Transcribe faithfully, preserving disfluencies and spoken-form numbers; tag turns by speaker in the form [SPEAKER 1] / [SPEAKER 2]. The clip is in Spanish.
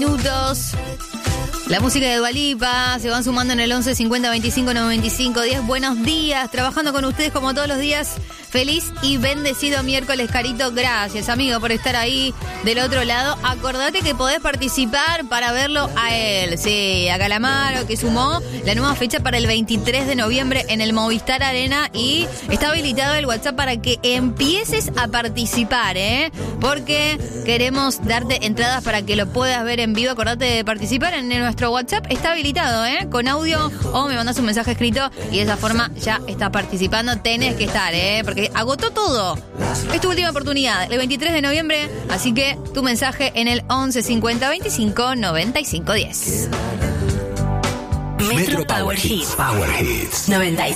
[SPEAKER 1] Minutos. La música de Dua Lipa, se van sumando en el once cincuenta veinticinco noventa y cinco diez. Buenos días, trabajando con ustedes como todos los días. Feliz y bendecido miércoles, Carito. Gracias, amigo, por estar ahí del otro lado. Acordate que podés participar para verlo a él. Sí, a Calamaro, que sumó la nueva fecha para el veintitrés de noviembre en el Movistar Arena. Y está habilitado el WhatsApp para que empieces a participar, ¿eh? Porque queremos darte entradas para que lo puedas ver en vivo. Acordate de participar en nuestro WhatsApp. Está habilitado, ¿eh? Con audio o me mandas un mensaje escrito y de esa forma ya estás participando. Tenés que estar, ¿eh? Porque agotó todo. Es tu última oportunidad, el veintitrés de noviembre. Así que tu mensaje en el once cincuenta veinticinco noventa y cinco diez.
[SPEAKER 2] Metro Power Hits. Power Hits. noventa y